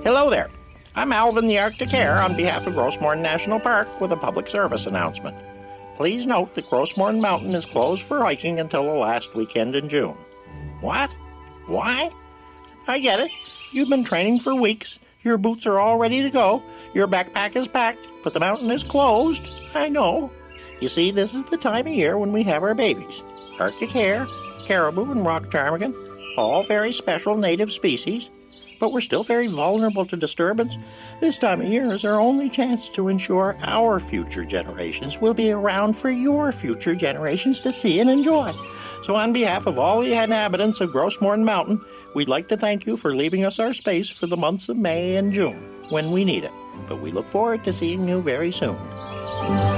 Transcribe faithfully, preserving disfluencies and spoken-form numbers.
Hello there. I'm Alvin the Arctic Hare on behalf of Grossmorn National Park with a public service announcement. Please note that Grossmorn Mountain is closed for hiking until the last weekend in June. What? Why? I get it. You've been training for weeks. Your boots are all ready to go. Your backpack is packed, but the mountain is closed. I know. You see, this is the time of year when we have our babies. Arctic hare, caribou, and rock ptarmigan, all very special native species. But we're still very vulnerable to disturbance. This time of year is our only chance to ensure our future generations will be around for your future generations to see and enjoy. So on behalf of all the inhabitants of Grossmorn Mountain, we'd like to thank you for leaving us our space for the months of May and June, when we need it. But we look forward to seeing you very soon.